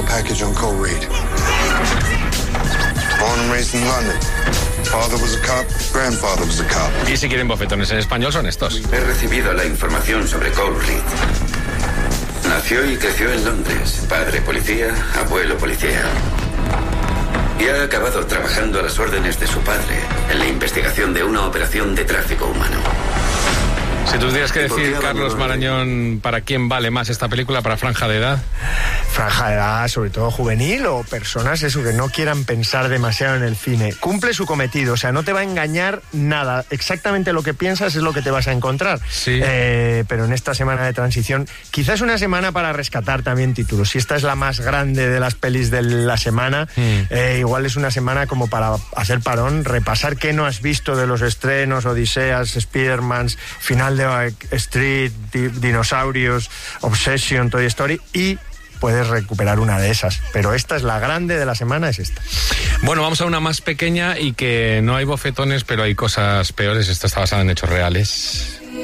package on Cole Reed. Born and raised in London. Father was a cop, grandfather was a cop. Y si quieren bofetones en español son estos. He recibido la información sobre Cole Reed. Nació y creció en Londres. Padre policía, abuelo policía. Y ha acabado trabajando a las órdenes de su padre en la investigación de una operación de tráfico humano. Si tú tuvieras que decir, Carlos Marañón, ¿para quién vale más esta película? ¿Para franja de edad? Franja de edad, sobre todo juvenil, o personas eso que no quieran pensar demasiado en el cine. Cumple su cometido, o sea, no te va a engañar nada. Exactamente lo que piensas es lo que te vas a encontrar. Sí. Pero en esta semana de transición, quizás una semana para rescatar también títulos. Si esta es la más grande de las pelis de la semana, igual es una semana como para hacer parón, repasar qué no has visto de los estrenos, Odiseas, Spider-Mans, final de Street, Dinosaurios, Obsession, Toy Story, y puedes recuperar una de esas. Pero esta es la grande de la semana, es esta. Bueno, vamos a una más pequeña y que no hay bofetones, pero hay cosas peores. Esta está basada en hechos reales.